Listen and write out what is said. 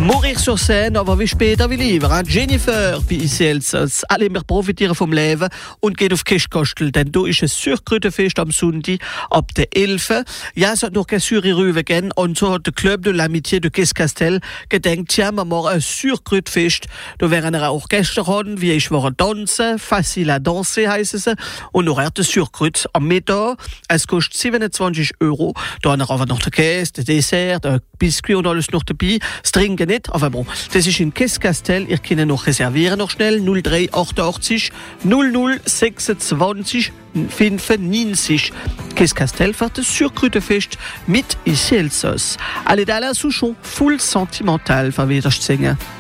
Mourir sur scène, aber wie später wie lieber. Jennifer, wie ich Elsass. Alle wir profitieren vom Leben und gehen auf Kischkostel, denn du ist ein Surkrütefest am Sonntag ab der 11. Ja, es hat noch kein Syri Rüwe gehen und so hat der Club de l'Amitié de Kiskastel gedenkt, ja, wir machen ein Surkrütefest. Da werden wir auch Gäste haben, wie ich war tanzen, facile à danser heisst es, und noch ein Surkrüt am Mittag. Es kostet 27 €. Da haben wir aber noch den Käse, den Dessert, den Biskuit und alles noch dabei. Das Trinken nicht, aber bon. Das ist in Kiskastel. Ihr könnt noch reservieren noch schnell. 0388 00 26 95. Kiskastel für das Surkrütefest mit Ici Elsass. Allez, da la Souchon, full sentimental, für wieder zu singen.